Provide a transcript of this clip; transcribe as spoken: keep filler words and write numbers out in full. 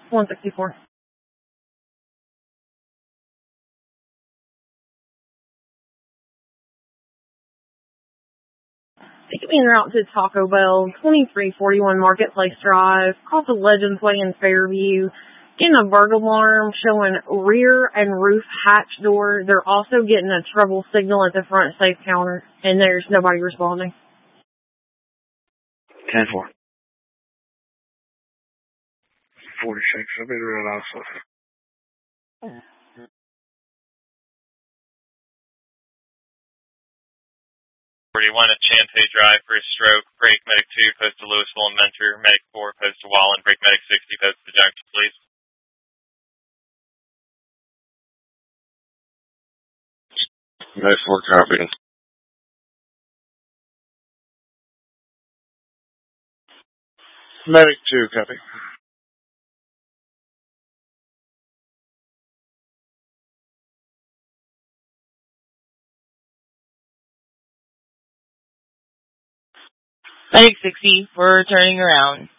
one sixty-four. Take me en route to Taco Bell, twenty-three forty-one Marketplace Drive, off of Legends Way in Fairview. Getting a burglar alarm showing rear and roof hatch door. They're also getting a trouble signal at the front safe counter, and there's nobody responding. ten four. forty-six. I'll be real also. forty-one at Chantay Drive for a stroke. Break medic two, post to Louisville and Mentor. Medic four, post to Wallen. Break medic sixty, post to Junction, please. Medic four, copy. Medic two, copy. Medic sixty, we're turning around.